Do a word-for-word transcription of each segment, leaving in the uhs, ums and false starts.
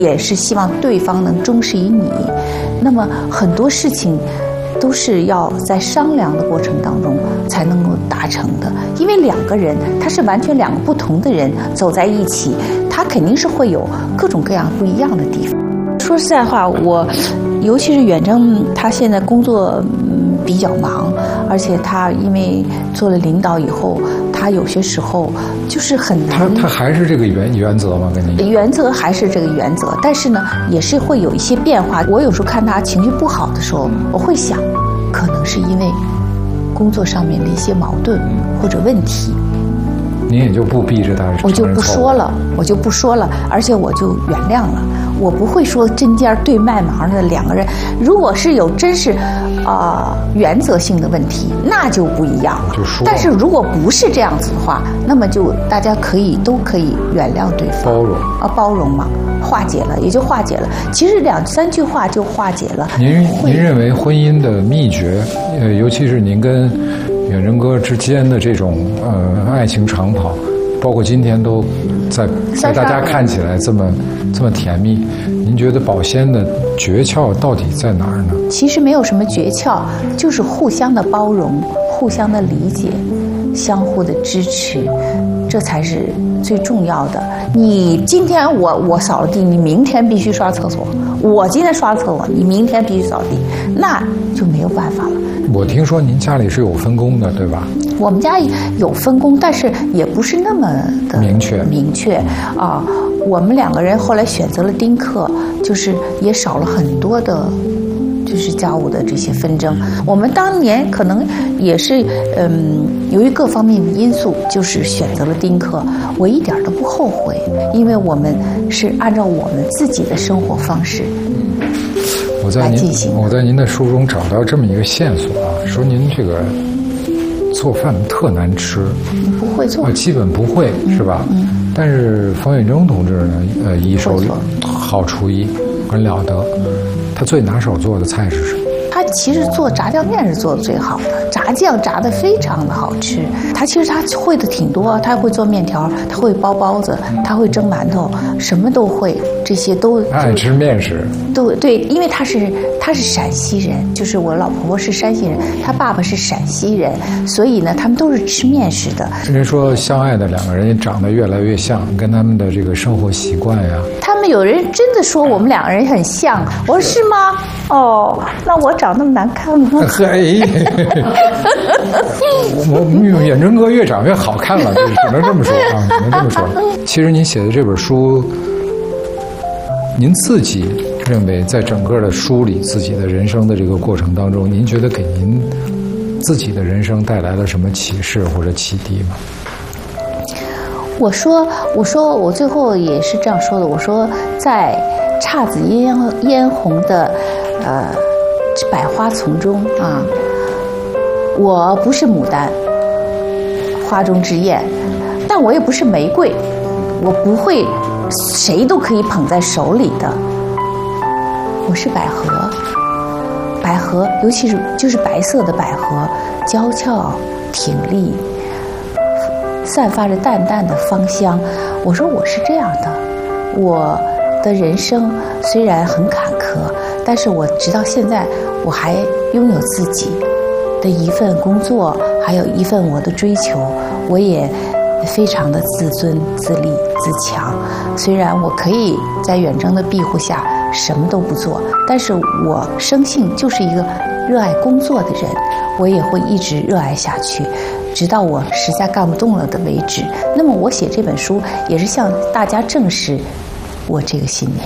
也是希望对方能忠实于你。那么很多事情都是要在商量的过程当中才能够达成的，因为两个人他是完全两个不同的人走在一起，他肯定是会有各种各样不一样的地方。说实在话，我尤其是远征，他现在工作比较忙，而且他因为做了领导以后，他有些时候就是很难。 他他还是这个原原则吗？跟你原则还是这个原则，但是呢，也是会有一些变化。我有时候看他情绪不好的时候，我会想，可能是因为工作上面的一些矛盾或者问题。 你也就不逼着他， 我就不说了，我就不说了，而且我就原谅了。我不会说针尖对麦芒的两个人，如果是有真是啊、呃、原则性的问题，那就不一样了。 就说。 但是如果不是这样子的话，那么就大家可以都可以原谅对方， 包容啊，包容嘛，化解了也就化解了。其实两三句话就化解了。 您您认为婚姻的秘诀，呃，尤其是您跟远征哥之间的这种呃爱情长跑，包括今天都在在大家看起来这么这么甜蜜，您觉得保鲜的诀窍到底在哪儿呢？ 其实没有什么诀窍，就是互相的包容，互相的理解，相互的支持，这才是最重要的。你今天我我扫了地，你明天必须刷厕所；我今天刷厕所，你明天必须扫地，那就没有办法了。 我听说您家里是有分工的，对吧？ 我们家有分工，但是也不是那么的明确明确啊。我们两个人后来选择了丁克，就是也少了很多的，就是家务的这些纷争。我们当年可能也是嗯，由于各方面的因素，就是选择了丁克。我一点都不后悔，因为我们是按照我们自己的生活方式。 我在您我在您的书中找到这么一个线索啊，说您这个做饭特难吃， 不会做， 啊，基本不会， 嗯、 是吧？ 嗯。 但是冯远征同志呢，呃，一手好厨艺，很了得。他最拿手做的菜是什么？ 他其实做炸酱面是做的最好的，炸酱炸得非常的好吃。他其实他会的挺多，他会做面条，他会包包子，他会蒸馒头，什么都会，这些都爱吃面食。 都对，因为他是他是陕西人，就是我老婆婆是山西人，他爸爸是陕西人，所以呢，他们都是吃面食的。 人说相爱的两个人也长得越来越像，跟他们的这个生活习惯呀。 他们有人真的说我们两个人很像，我说是吗？哦，那我长那么难看吗？ 嘿，我我远征哥越长越好看了，只能这么说啊，只能这么说。其实您写的这本书，您自己认为在整个的梳理自己的人生的这个过程当中，您觉得给您自己的人生带来了什么启示或者启迪吗？ 我说，我说，我最后也是这样说的。我说，在姹紫嫣嫣红的呃百花丛中啊，我不是牡丹，花中之艳，但我也不是玫瑰，我不会谁都可以捧在手里的。我是百合，百合，尤其是就是白色的百合，娇俏挺立，散发着淡淡的芳香。我说我是这样的，我的人生虽然很坎坷，但是我直到现在我还拥有自己的一份工作，还有一份我的追求，我也非常的自尊自立自强。虽然我可以在远征的庇护下什么都不做，但是我生性就是一个热爱工作的人，我也会一直热爱下去，直到我实在干不动了的为止。那么我写这本书也是向大家证实我这个信念。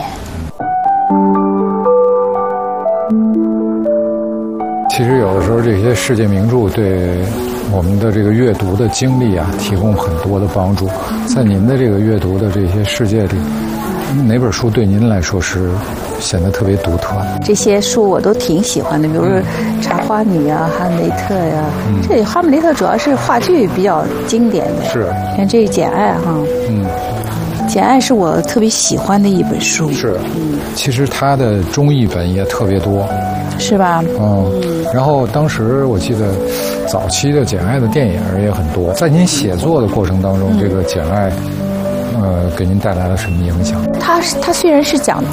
其实有的时候这些世界名著对我们的这个阅读的经历啊提供很多的帮助。在您的这个阅读的这些世界里，哪本书对您来说是显得特别独特的？这些书我都挺喜欢的，比如说《茶花女》啊，《哈姆雷特》呀。嗯、这《哈姆雷特》主要是话剧比较经典的。 是。 像这《简爱》哈。嗯。《简爱》是我特别喜欢的一本书。 是。嗯。其实它的中译本也特别多。 是吧？ 嗯。然后当时我记得早期的《简爱》的电影也很多。在您写作的过程当中，嗯、这个《简爱》。呃，给您带来了什么影响？ 它它虽然是讲